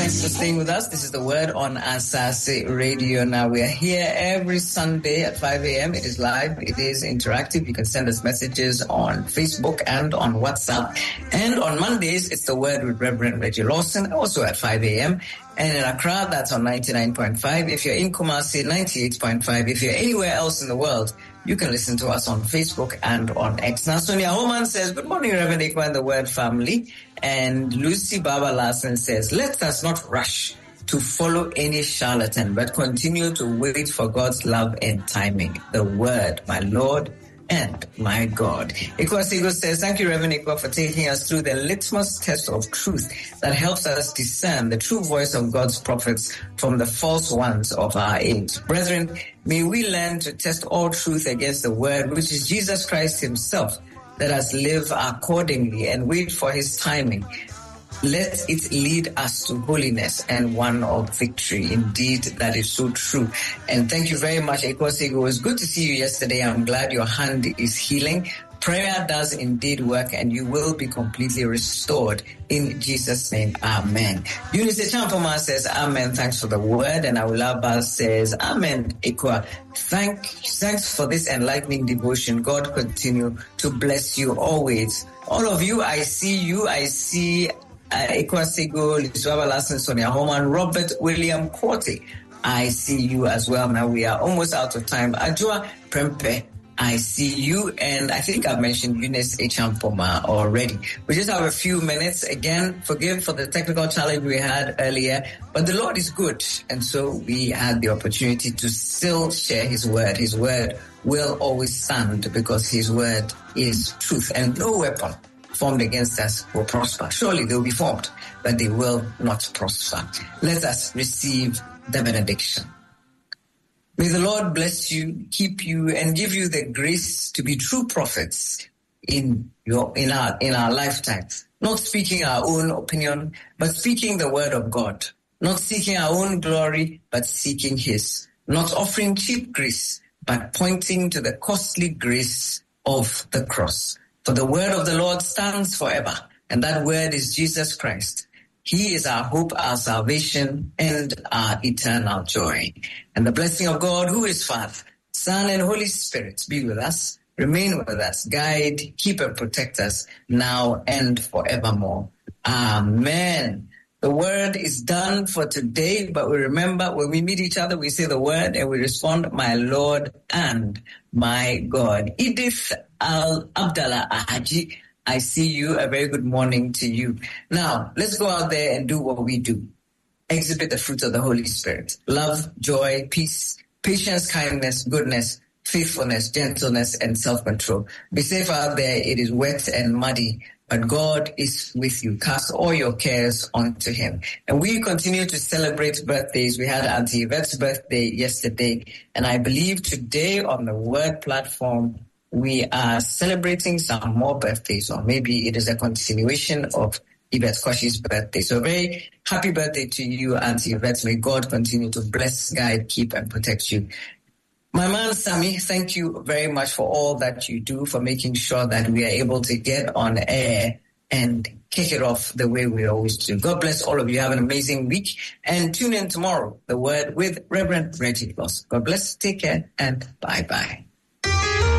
Thanks for staying with us. This is the Word on Asase Radio. Now, we are here every Sunday at 5 a.m. It is live. It is interactive. You can send us messages on Facebook and on WhatsApp. And on Mondays, it's the Word with Reverend Reggie Lawson, also at 5 a.m. And in Accra, that's on 99.5. If you're in Kumasi, 98.5. If you're anywhere else in the world, you can listen to us on Facebook and on X. Now, Sonia Holman says, good morning, Reverend Ikwa and the Word family. And Lucy Baba Larson says, let us not rush to follow any charlatan, but continue to wait for God's love and timing. The Word, my Lord and my God. Ikwa Sigo says, thank you, Reverend Ikwa, for taking us through the litmus test of truth that helps us discern the true voice of God's prophets from the false ones of our age. Brethren, may we learn to test all truth against the Word, which is Jesus Christ himself. Let us live accordingly and wait for his timing. Let it lead us to holiness and one of victory. Indeed, that is so true. And thank you very much, Ekosego. It was good to see you yesterday. I'm glad your hand is healing. Prayer does indeed work, and you will be completely restored in Jesus' name. Amen. Eunice Champoma says, Amen. Thanks for the word. And Awulaba says, Amen. Ekwa, thanks for this enlightening devotion. God continue to bless you always. All of you, I see you. I see Ekwa Sego, Liswaba Larson, Sonia Holman, Robert William Korte. I see you as well. Now we are almost out of time. Ajua Prempe, I see you, and I think I've mentioned Eunice Echampoma already. We just have a few minutes. Again, forgive for the technical challenge we had earlier, but the Lord is good, and so we had the opportunity to still share his word. His word will always stand because his word is truth, and no weapon formed against us will prosper. Surely they will be formed, but they will not prosper. Let us receive the benediction. May the Lord bless you, keep you, and give you the grace to be true prophets in our lifetimes. Not speaking our own opinion, but speaking the word of God. Not seeking our own glory, but seeking his. Not offering cheap grace, but pointing to the costly grace of the cross. For the word of the Lord stands forever, and that word is Jesus Christ. He is our hope, our salvation, and our eternal joy. And the blessing of God, who is Father, Son, and Holy Spirit, be with us, remain with us, guide, keep, and protect us now and forevermore. Amen. The word is done for today, but we remember when we meet each other, we say the word and we respond, my Lord and my God. Edith Abdallah Ahaji, I see you. A very good morning to you. Now, let's go out there and do what we do. Exhibit the fruit of the Holy Spirit. Love, joy, peace, patience, kindness, goodness, faithfulness, gentleness, and self-control. Be safe out there. It is wet and muddy, but God is with you. Cast all your cares onto him. And we continue to celebrate birthdays. We had Auntie Yvette's birthday yesterday, and I believe today on the Word platform, we are celebrating some more birthdays, or maybe it is a continuation of Yvette Koshi's birthday. So very happy birthday to you, Auntie Yvette. May God continue to bless, guide, keep, and protect you. My man, Sammy, thank you very much for all that you do, for making sure that we are able to get on air and kick it off the way we always do. God bless all of you. Have an amazing week. And tune in tomorrow, The Word with Reverend Reggie Lawson. God bless, take care, and bye-bye.